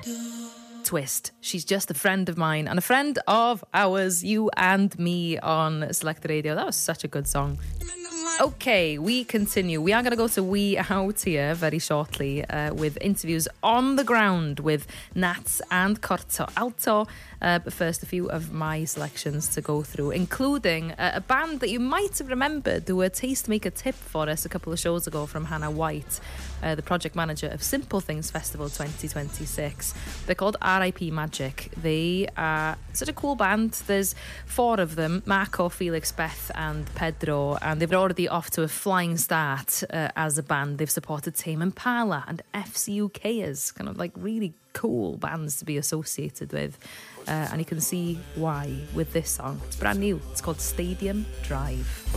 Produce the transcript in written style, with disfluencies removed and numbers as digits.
Twist. She's just a friend of mine and a friend of ours, you and me on Selected Radio. That was such a good song. Okay, we continue. We are going to go to We Out here very shortly with interviews on the ground with Nats and Corto Alto. But first, a few of my selections to go through, including a band that you might have remembered who were a Tastemaker tip for us a couple of shows ago from Hannah White, the project manager of Simple Things Festival 2026. They're called R.I.P. Magic. They are such a cool band. There's 4 of them, Marco, Felix, Beth and Pedro, and they've already off to a flying start as a band. They've supported Tame Impala and FCUKers, kind of like really cool bands to be associated with, and you can see why with this song. It's brand new. It's called Stadium Drive.